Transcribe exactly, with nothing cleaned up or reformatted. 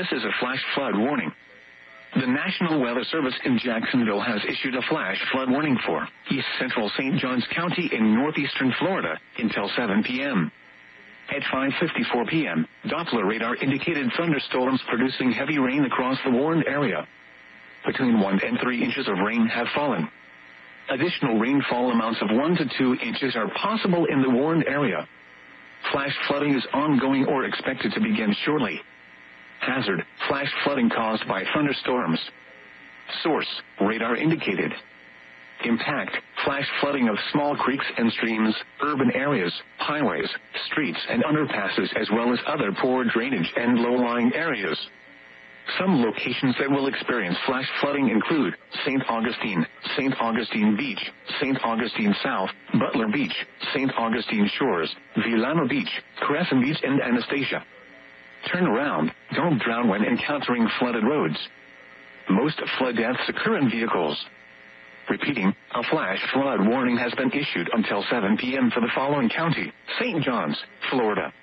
This is a flash flood warning. The National Weather Service in Jacksonville has issued a flash flood warning for East Central Saint Johns County in northeastern Florida until seven p.m. At five fifty-four p.m., Doppler radar indicated thunderstorms producing heavy rain across the warned area. Between one and three inches of rain have fallen. Additional rainfall amounts of one to two inches are possible in the warned area. Flash flooding is ongoing or expected to begin shortly. Hazard, flash flooding caused by thunderstorms. Source, radar indicated. Impact, flash flooding of small creeks and streams, urban areas, highways, streets and underpasses as well as other poor drainage and low-lying areas. Some locations that will experience flash flooding include Saint Augustine, Saint Augustine Beach, Saint Augustine South, Butler Beach, Saint Augustine Shores, Villano Beach, Crescent Beach and Anastasia. Turn around, don't drown when encountering flooded roads. Most flood deaths occur in vehicles. Repeating, a flash flood warning has been issued until seven p.m. for the following county: Saint Johns, Florida,